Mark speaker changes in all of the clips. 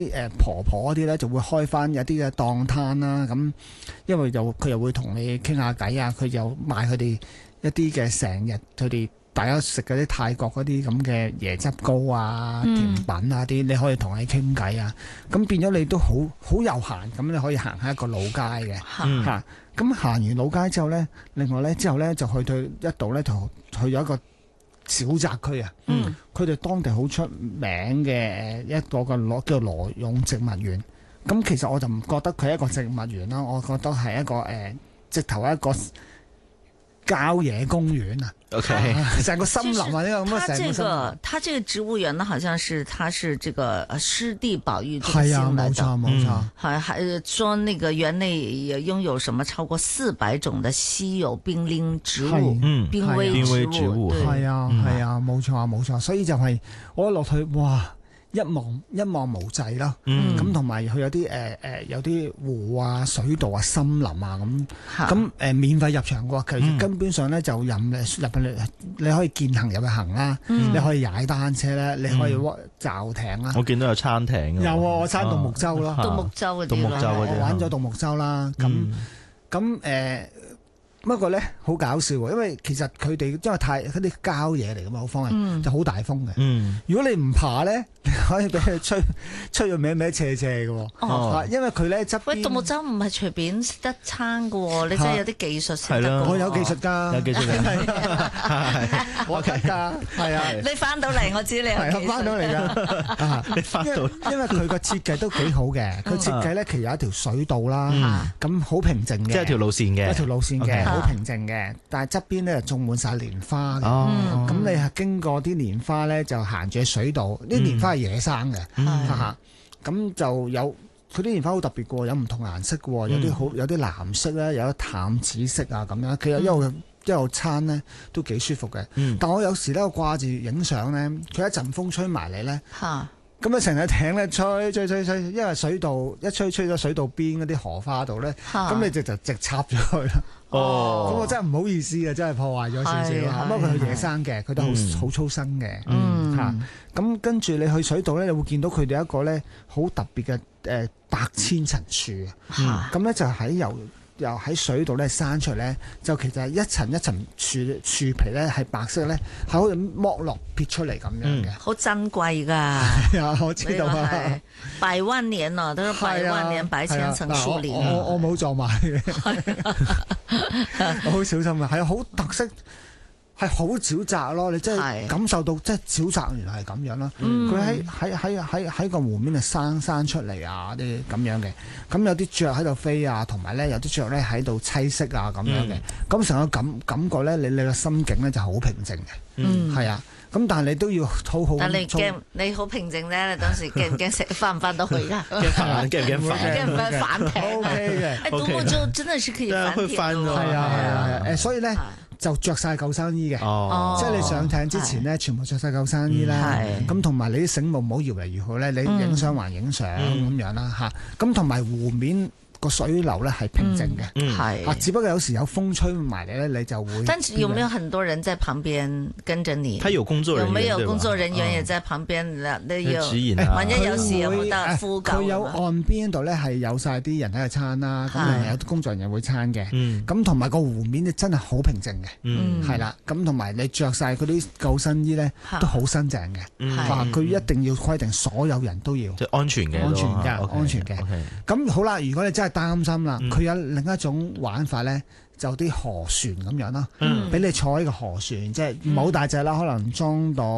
Speaker 1: 婆婆嗰啲咧就會開翻一啲嘅檔攤啦，咁因為佢又會同你傾下偈啊，佢又賣佢哋一啲嘅成日佢哋大家食嗰啲泰國嗰啲咁嘅椰汁糕啊、甜品啊啲，你可以同佢傾偈啊，咁變咗你都好悠閒，咁你可以行下一個老街嘅嚇。咁行完老街之後咧，另外咧之後咧就去到一度咧就去咗一個小宅區啊，佢哋當地好出名嘅一個叫羅勇植物園。咁其實我就唔覺得佢係一個植物園啦，我覺得係一個直頭一個郊野公園啊。
Speaker 2: OK，
Speaker 1: 成個森林啊，呢個咁嘅成個森林。
Speaker 3: 它這個植物園呢，好像是它是這個濕地保育中
Speaker 1: 係啊，
Speaker 3: 心來的。
Speaker 1: 冇錯。
Speaker 3: 還說那個園內也擁有什麼超過400種的稀有瀕臨植物、瀕危植物。
Speaker 1: 係啊，冇錯。所以就係我一落去，哇！一望無際啦，咁同埋佢有啲有啲湖啊、水道啊、森林啊咁免費入場嘅，其實根本上咧就入去你可以健行入去行啦，你可以踩單車咧，你可以驟艇啦。
Speaker 2: 我見到有餐艇嘅。
Speaker 1: 有我撐獨木舟咯，
Speaker 3: 獨木舟嗰啲咯，
Speaker 1: 我玩咗獨木舟啦，咁不過咧好搞笑喎，因為其實佢哋因為嗰啲郊野嚟噶嘛，好荒涼，就好大風嘅。如果你唔爬咧，你可以俾佢吹到歪斜嘅喎。因為佢咧側邊，
Speaker 3: 喂，獨木舟唔係隨便得撐嘅喎，你真係有啲技術先得嘅。
Speaker 1: 我有技術㗎，
Speaker 2: 有技術
Speaker 1: 我得㗎，係啊。
Speaker 3: 你翻到嚟，我知你有技術。
Speaker 1: 翻到嚟㗎，
Speaker 2: 你翻到，
Speaker 1: 因為佢個設計都幾好嘅，佢設計咧其實有一條水道啦，咁好平靜嘅，
Speaker 2: 即係條路線嘅，
Speaker 1: 一條路線嘅。好平靜嘅，但係側邊咧種滿晒蓮花嘅，咁你係經過啲蓮花咧就行住喺水道，啲蓮花係野生嘅，咁就有佢啲蓮花好特別嘅，有唔同顏色嘅，有啲藍色咧，有啲淡紫色啊咁樣，其實一路餐咧都幾舒服嘅，但我有時咧我掛住影相咧，佢一陣風吹埋嚟咧。咁啊，成日艇咧吹，因為水道一吹咗水道邊嗰啲荷花度咧，咁你就直插咗去啦。咁我真係唔好意思啊，真係破壞咗少少。不過佢係野生嘅，佢都好粗生嘅。咁跟住你去水道咧，你會見到佢哋一個咧好特別嘅白千層樹。咁咧就又喺水度咧生出嚟咧，就其實係一層一層樹皮咧係白色咧，係好似剝落撇出嚟咁樣嘅，
Speaker 3: 好珍貴㗎。
Speaker 1: 係啊，我知道啊，
Speaker 3: 百萬年啊，都係百萬年白千層樹林。
Speaker 1: 我冇撞埋嘅，我好小心嘅，係好特色。係好沼澤咯，你真係感受到即係沼澤原來係咁樣啦。佢喺個湖面度生出嚟啊啲咁樣嘅，咁有啲雀喺度飛啊，同埋咧有啲雀咧喺度棲息啊咁樣嘅，咁成個感覺咧，你個心境咧就好平靜嘅，係啊。咁但係你都要好。
Speaker 3: 但你驚你好平靜咧，你當時驚唔驚翻唔翻到去㗎？
Speaker 2: 驚唔驚
Speaker 3: 反艇
Speaker 1: ？OK 嘅，
Speaker 3: 獨木舟真係是可以反艇。
Speaker 1: 係啊，所以咧。就着晒救生衣嘅，即係你上艇之前咧，全部着晒救生衣啦。咁同埋你啲繩木唔好搖嚟搖去咧，你影相還影相咁樣啦嚇。咁同埋湖面個水流咧係平靜嘅，只不過有時有風吹埋嚟咧，你就會。
Speaker 3: 但是有沒有很多人在旁邊跟着你？
Speaker 2: 他有工作人員，
Speaker 3: 有沒有工作人員也在旁邊？你要萬一有事有冇得呼救？
Speaker 1: 佢有岸邊度咧係有晒啲人喺度撐啦，咁有啲工作人員會撐嘅。咁同埋個湖面咧真係好平靜嘅，係啦。咁同埋你着晒嗰啲救生衣咧都好新淨嘅，佢一定要規定所有人都要。
Speaker 2: 即係安全嘅，
Speaker 1: 安全嘅。咁好啦，如果你真係擔心啦，佢有另一種玩法咧，就啲河船咁樣啦，俾你坐喺個河船，即係唔好大隻啦，可能裝到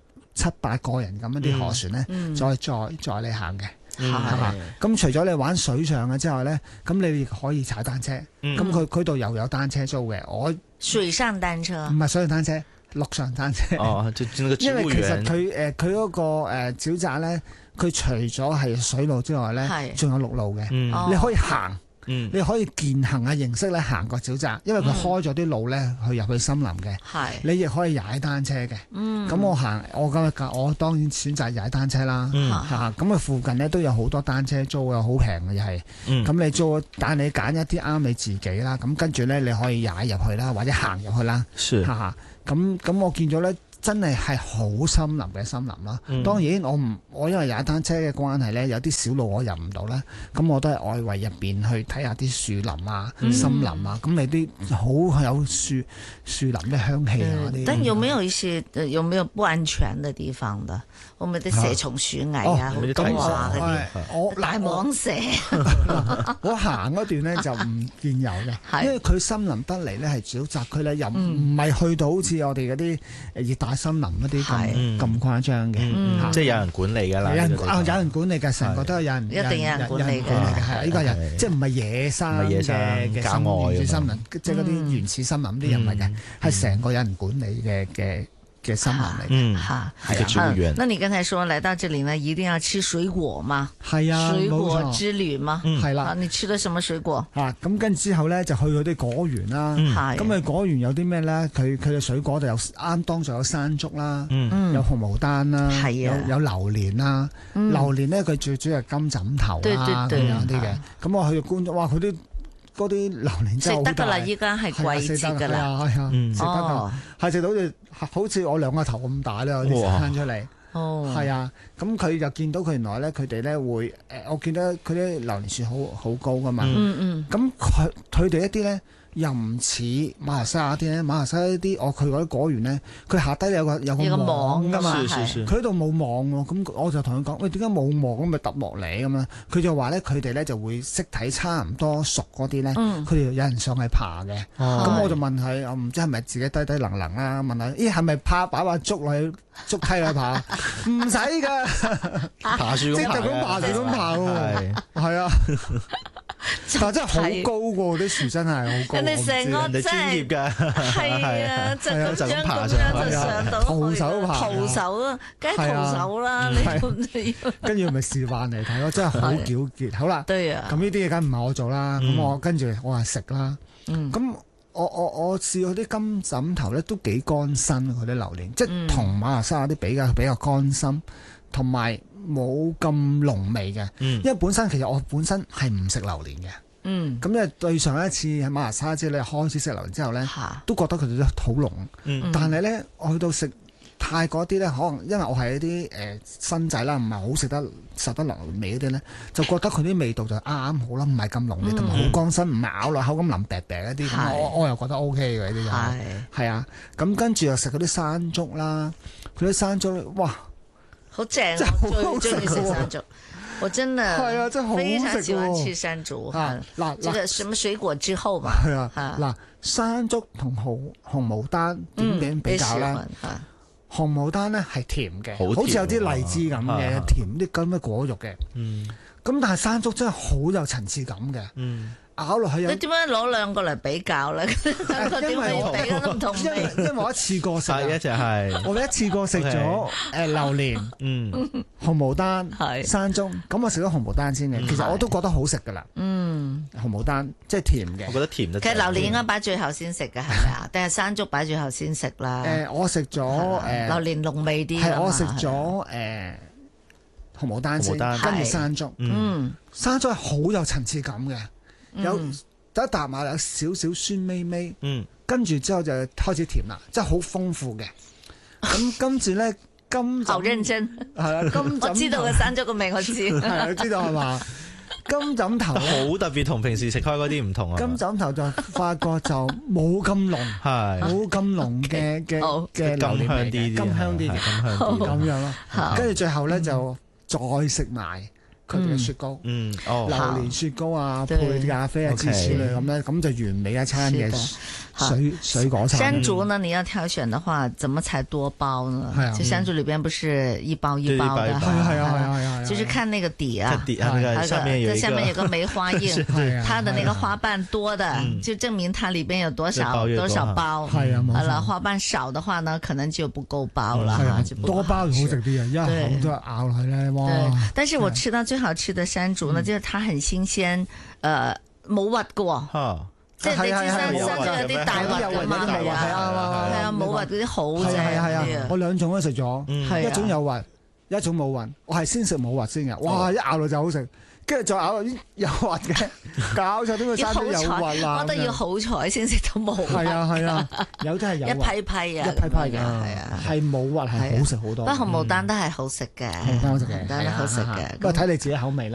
Speaker 1: 7-8個人咁一啲河船咧，再載你行嘅。咁除咗你玩水上嘅之外咧，咁你亦可以踩單車。咁佢度又有單車租嘅。我
Speaker 3: 水上單車
Speaker 1: 唔係水上單車，陸上單車。因為其實佢嗰個沼澤咧，佢除咗係水路之外咧，仲有陸路嘅，你可以行。你可以健行嘅形式咧行過沼澤，因為佢開咗啲路咧去入去森林嘅。你亦可以踩單車嘅。咁我當然選擇踩單車啦。咁附近咧都有好多單車租，又好平嘅又係。咁你租，但你揀一啲啱你自己啦。咁跟住咧你可以踩入去啦，或者行入去啦。咁我見咗咧， 真係好森林嘅森林啦。當然我因為有一單車嘅關係咧，有啲小路我入唔到啦，咁我都係外圍入邊去睇下啲樹林啊、森林啊，咁你啲好有樹林嘅香氣啊啲。
Speaker 3: 但有沒有一些有沒有不安全嘅地方的？會唔會啲蛇蟲鼠蟻啊、好多啊嗰啲？大蟒蛇。
Speaker 1: 我行嗰段咧就唔見有嘅，因為佢森林得嚟咧係小宅區咧，又唔係去到好似我哋嗰啲熱帶森林嗰啲咁誇張嘅，
Speaker 2: 即係有人管理㗎啦。有
Speaker 1: 人管理嘅，成個都係有人，
Speaker 3: 一定有人管理嘅，
Speaker 1: 係呢個人，即係唔係野生嘅郊外原始森林，即係嗰啲原始森林啲人唔係嘅，係成個有人管理嘅森林嚟嘅。
Speaker 2: 係植物園。
Speaker 3: 那你剛才說來到這裡呢，一定要吃水果嘛？
Speaker 1: 係啊，
Speaker 3: 水果之旅嘛？
Speaker 1: 係啦。
Speaker 3: 你吃咗什麼水果？
Speaker 1: 咁跟之後咧就去嗰啲果園啦。咁佢果園有啲咩咧？佢嘅水果就有啱當就有山竹啦，有紅毛丹啦，有榴蓮啦。榴蓮咧佢最主要係金枕頭啊咁樣啲嘅。咁我去觀，哇！佢啲嗰啲榴蓮真係好大，
Speaker 3: 食得㗎啦！依家係季節㗎啦，
Speaker 1: 食得㗎，係食到好似我兩個頭咁大咧，有啲生出嚟。係啊，咁佢就見到佢原來咧，佢哋咧會我見到佢啲榴蓮樹好高㗎嘛。咁佢哋一啲咧又唔似馬來西亞啲咧，馬來西亞啲我去嗰啲果園咧，佢下低有個網㗎嘛，佢喺度冇網喎。咁我就同佢講：喂，點解冇網咁咪揼落嚟咁樣？佢就話咧，佢哋咧就會識睇差唔多熟嗰啲咧，佢哋有人上去爬嘅。咁我就問佢：我唔知係咪自己低低能能啦？問佢：咦，係咪擺把竹落去竹梯去爬？唔使㗎，
Speaker 2: 爬樹咁爬，
Speaker 1: 即係咁爬樹咁爬喎。係啊。但真係好高喎，啲樹真係好高。
Speaker 3: 人哋成個
Speaker 2: 人哋專業㗎，
Speaker 3: 係啊，就咁樣就上到
Speaker 1: 徒手爬，
Speaker 3: 徒手啊，梗係徒手啦，你
Speaker 1: 跟住咪示範嚟睇咯，真係好矯結。好啦，
Speaker 3: 對啊，
Speaker 1: 咁呢啲嘢梗唔係我做啦，咁我跟住我話食啦。咁我試過啲金枕頭咧都幾乾身，佢啲榴蓮，即係同馬來西亞啲比較乾身，同埋冇咁濃味嘅，因為其實我本身係唔食榴蓮嘅。咁因為對上一次喺馬來西亞之後咧，開始食榴蓮之後咧，都覺得佢哋都好濃。但係咧，我去到食泰國啲咧，可能因為我係一啲新仔啦，唔係好食得榴蓮味嗰啲咧，就覺得佢啲味道就啱好啦，唔係咁濃烈，同埋好乾身，唔係咬落口咁腍啤啤一啲。咁我又覺得 O K 嘅呢啲係啊。咁跟住又食嗰啲山竹啦，佢啲山竹哇！
Speaker 3: 好正，我最中意食山竹，我真的
Speaker 1: 係啊，真係好
Speaker 3: 非常喜歡吃山竹。嗱，這個什麼水果之後嘛？
Speaker 1: 係啊，嗱，山竹同紅毛丹點樣比較咧？紅毛丹咧係甜嘅，好似有啲荔枝咁嘅，甜啲咁嘅果肉嘅。咁但係山竹真係好有層次感嘅。咬落去你
Speaker 3: 點樣攞兩個嚟比較咧？因為
Speaker 1: 我一次過食，
Speaker 2: 一隻係
Speaker 1: 我一次過食咗榴蓮、紅毛丹、山竹。咁我食咗紅毛丹先嘅，其實我都覺得好食噶啦。紅毛丹即係甜嘅，
Speaker 2: 我覺得甜得。
Speaker 3: 其實榴蓮應該擺最後先食嘅，係咪啊？定係山竹擺最後先食啦？
Speaker 1: 我食咗
Speaker 3: 榴蓮濃味啲。
Speaker 1: 係我食咗紅毛丹先，跟住山竹。山竹係好有層次感嘅。有第一啖牙有少少酸味味，跟住之後就開始甜啦，即係好豐富嘅。咁跟住咧，
Speaker 3: 好認真
Speaker 1: 係啦，金枕頭
Speaker 3: 我知道佢生咗個味，我知
Speaker 1: 係你知道係嘛？金枕頭
Speaker 2: 好特別，同平時食開嗰啲唔同啊！
Speaker 1: 金枕頭就發覺就冇咁濃，係冇咁濃嘅榴蓮味，金香啲咁樣咯。跟住最後咧就再食埋佢哋嘅雪糕，榴蓮雪糕啊，配咖啡啊之類咁咧，咁就完美一餐嘅水果餐。
Speaker 3: 山竹呢，你要挑選的話，怎麼才多包呢？就山竹裏邊不是一包一包的，
Speaker 1: 係啊，
Speaker 3: 就是看那個底啊，
Speaker 2: 它下面
Speaker 3: 有個梅花印，它的那個花瓣多的，就證明它裏邊有多少包。
Speaker 1: 係啊，
Speaker 3: 好了，花瓣少的話呢，可能就不夠包了。
Speaker 1: 多包就好食啲啊，一口都咬落去咧，哇！
Speaker 3: 但是我吃到最好吃的山竹呢，就是它很新鮮，冇核嘅喎。即係你知山竹有啲大核㗎嘛，係啊，冇核嗰啲好正。
Speaker 1: 係啊，我兩種都食咗，一種有核， 有一種冇核，我係先食冇核先嘅，哇！一咬落就好食。跟住再咬落有核嘅，搞錯點會生咗有核啦？
Speaker 3: 我覺得要好彩先食到冇核。
Speaker 1: 係啊，有啲係有核，
Speaker 3: 一批批啊，
Speaker 1: 一批批嘅，係啊，係冇核係好食好多。
Speaker 3: 不過紅毛丹都係好食嘅，
Speaker 1: 紅毛丹好食嘅，
Speaker 3: 紅毛丹好食嘅，
Speaker 1: 不過睇你自己口味啦。